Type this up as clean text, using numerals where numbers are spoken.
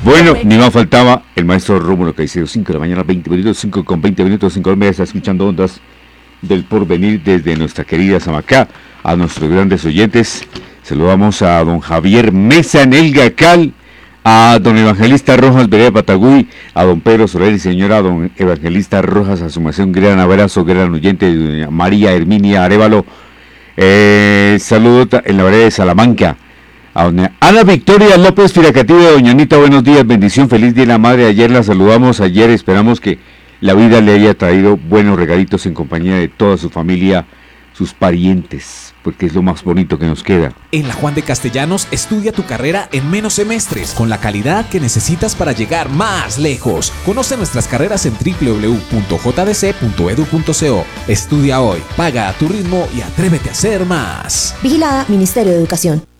Bueno, ni más faltaba el maestro Rómulo Caicedo, 5 de la mañana, 20 minutos, 5 con 20 minutos en Colombia, está escuchando Ondas del Porvenir desde nuestra querida Samacá. A nuestros grandes oyentes, saludamos a don Javier Mesa en el Gacal, a don Evangelista Rojas Vereda Patagüí, a don Pedro Soler y señora don Evangelista Rojas, a su merced un gran abrazo, gran oyente, doña María Herminia Arévalo, saludo en la vereda de Salamanca. A doña Ana Victoria López Firacativa, doña Anita, buenos días, bendición, feliz día de la madre. Ayer la saludamos, ayer esperamos que la vida le haya traído buenos regalitos en compañía de toda su familia, sus parientes, porque es lo más bonito que nos queda. En la Juan de Castellanos, estudia tu carrera en menos semestres, con la calidad que necesitas para llegar más lejos. Conoce nuestras carreras en www.jdc.edu.co. Estudia hoy, paga a tu ritmo y atrévete a ser más. Vigilada Ministerio de Educación.